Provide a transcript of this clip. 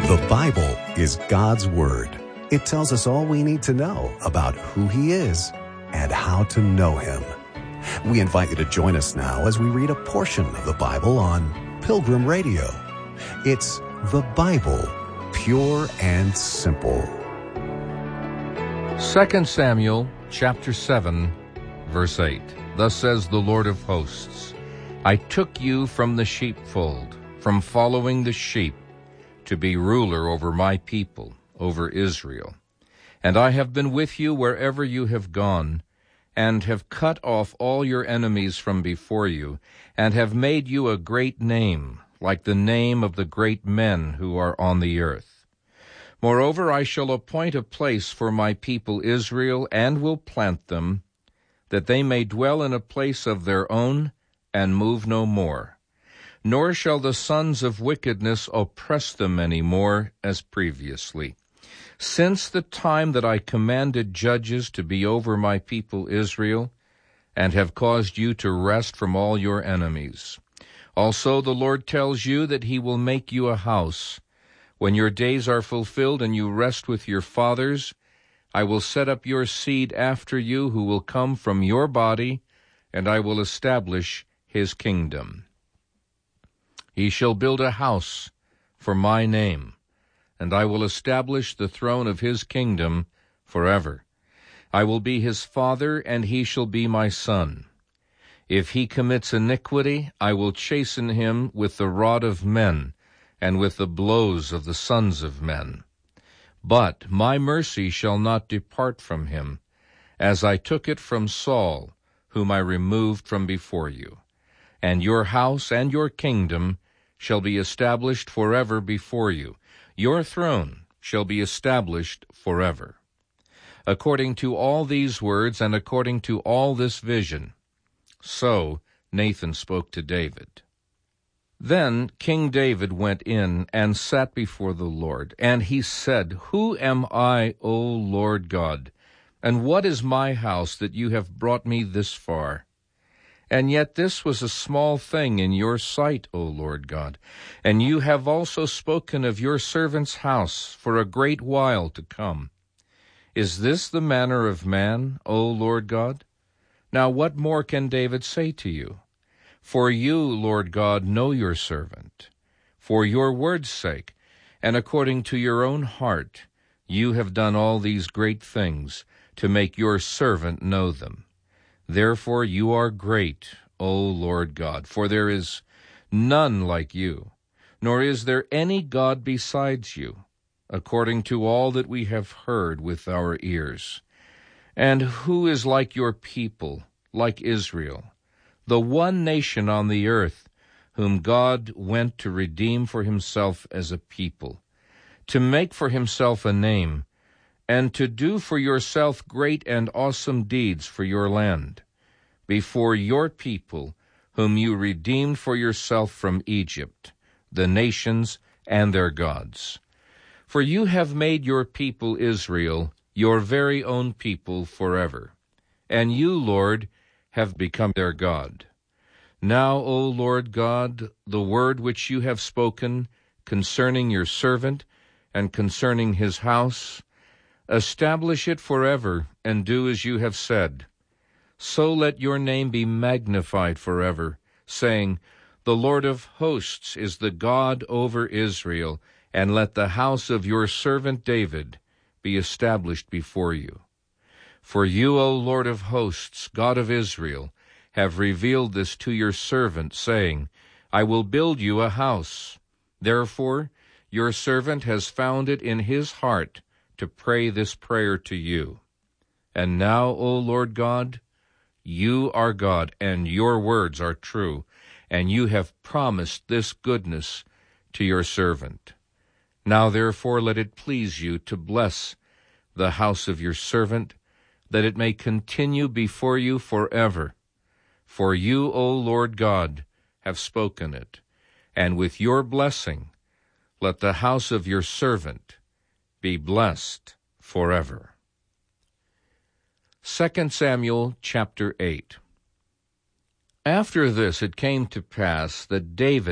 The Bible is God's Word. It tells us all we need to know about who He is and how to know Him. We invite you to join us now as we read a portion of the Bible on Pilgrim Radio. It's the Bible, pure and simple. 2 Samuel chapter 7, verse 8. Thus says the Lord of hosts, I took you from the sheepfold, from following the sheep, to be ruler over my people, over Israel. And I have been with you wherever you have gone, and have cut off all your enemies from before you, and have made you a great name, like the name of the great men who are on the earth. Moreover, I shall appoint a place for my people Israel, and will plant them, that they may dwell in a place of their own, and move no more. Nor shall the sons of wickedness oppress them any more as previously. Since the time that I commanded judges to be over my people Israel, and have caused you to rest from all your enemies. Also the Lord tells you that He will make you a house. When your days are fulfilled and you rest with your fathers, I will set up your seed after you who will come from your body, and I will establish His kingdom. He shall build a house for my name, and I will establish the throne of his kingdom forever. I will be his father, and he shall be my son. If he commits iniquity, I will chasten him with the rod of men, and with the blows of the sons of men. But my mercy shall not depart from him, as I took it from Saul, whom I removed from before you. And your house and your kingdom shall be established forever before you. Your throne shall be established forever. According to all these words and according to all this vision, so Nathan spoke to David. Then King David went in and sat before the Lord, and he said, Who am I, O Lord God, and what is my house that you have brought me this far? And yet this was a small thing in your sight, O Lord God, and you have also spoken of your servant's house for a great while to come. Is this the manner of man, O Lord God? Now what more can David say to you? For you, Lord God, know your servant. For your word's sake, and according to your own heart, you have done all these great things to make your servant know them. Therefore you are great, O Lord God, for there is none like you, nor is there any God besides you, according to all that we have heard with our ears. And who is like your people, like Israel, the one nation on the earth, whom God went to redeem for himself as a people, to make for himself a name, and to do for yourself great and awesome deeds for your land, before your people, whom you redeemed for yourself from Egypt, the nations and their gods. For you have made your people Israel your very own people forever, and you, Lord, have become their God. Now, O Lord God, the word which you have spoken concerning your servant and concerning his house, establish it forever, and do as you have said. So let your name be magnified forever, saying, The Lord of hosts is the God over Israel, and let the house of your servant David be established before you. For you, O Lord of hosts, God of Israel, have revealed this to your servant, saying, I will build you a house. Therefore your servant has found it in his heart to pray this prayer to you. And now, O Lord God, you are God, and your words are true, and you have promised this goodness to your servant. Now therefore let it please you to bless the house of your servant, that it may continue before you forever. For you, O Lord God, have spoken it, and with your blessing let the house of your servant be blessed forever. 2 Samuel chapter 8. After this it came to pass that David